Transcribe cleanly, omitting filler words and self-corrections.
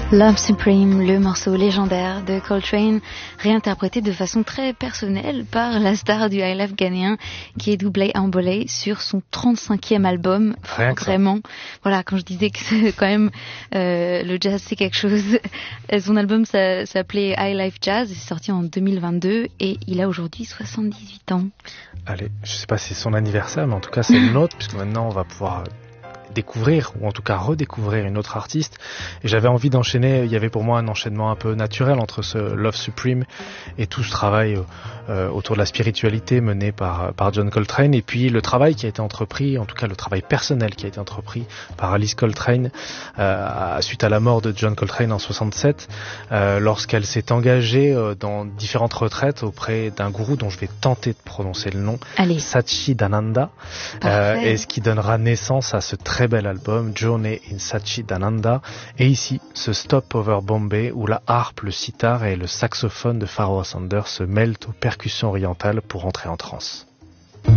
Love Supreme, le morceau légendaire de Coltrane, réinterprété de façon très personnelle par la star du high life ghanéen qui est Doublé Ambolé sur son 35e album. Vraiment, voilà, quand je disais que c'est quand même le jazz c'est quelque chose, son album s'appelait High Life Jazz, c'est sorti en 2022 et il a aujourd'hui 78 ans. Allez, je sais pas si c'est son anniversaire, mais en tout cas c'est le nôtre, puisque maintenant on va pouvoir découvrir, ou en tout cas redécouvrir une autre artiste. Et j'avais envie d'enchaîner, il y avait pour moi un enchaînement un peu naturel entre ce Love Supreme et tout ce travail autour de la spiritualité mené par John Coltrane, et puis le travail qui a été entrepris, en tout cas le travail personnel qui a été entrepris par Alice Coltrane suite à la mort de John Coltrane en 67, lorsqu'elle s'est engagée dans différentes retraites auprès d'un gourou dont je vais tenter de prononcer le nom, Satchidananda, et ce qui donnera naissance à ce très bel album Journey in Satchidananda, et ici ce Stop Over Bombay où la harpe, le sitar et le saxophone de Pharoah Sanders se mêlent aux percussions orientales pour entrer en transe.